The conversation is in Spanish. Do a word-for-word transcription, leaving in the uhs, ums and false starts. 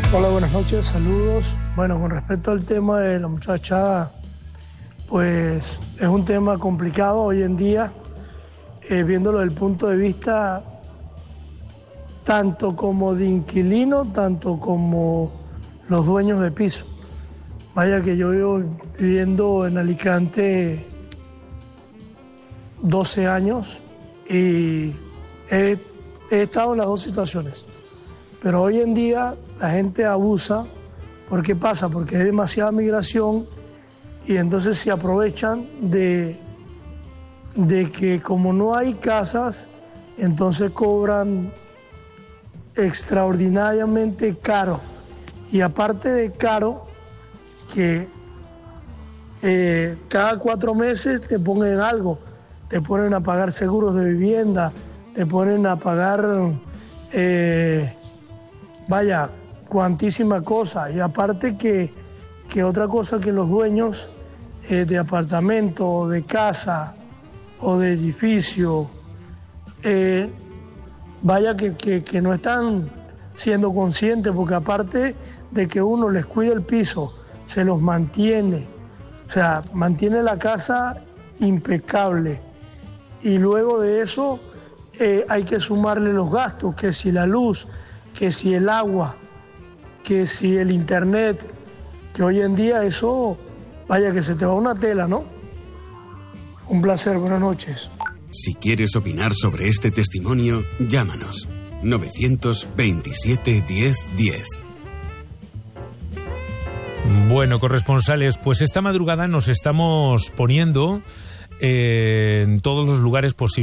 Hola, buenas noches, saludos. Bueno, con respecto al tema de la muchacha, pues es un tema complicado hoy en día, eh, viéndolo desde el punto de vista tanto como de inquilino, tanto como los dueños de piso. Vaya que yo vivo viviendo en Alicante doce años y he, he estado en las dos situaciones. Pero hoy en día la gente abusa. ¿Por qué pasa? Porque hay demasiada migración y entonces se aprovechan de, de que como no hay casas, entonces cobran extraordinariamente caro. Y aparte de caro, que eh, cada cuatro meses te ponen algo, te ponen a pagar seguros de vivienda, te ponen a pagar... Eh, Vaya, cuantísima cosa. Y aparte que, que otra cosa que los dueños eh, de apartamento o de casa o de edificio, eh, vaya que, que, que no están siendo conscientes, porque aparte de que uno les cuida el piso, se los mantiene, o sea, mantiene la casa impecable. Y luego de eso eh, hay que sumarle los gastos, que si la luz, que si el agua, que si el internet, que hoy en día eso, vaya que se te va una tela, ¿no? Un placer, buenas noches. Si quieres opinar sobre este testimonio, llámanos. novecientos veintisiete diez diez. Bueno, corresponsales, pues esta madrugada nos estamos poniendo eh, en todos los lugares posibles.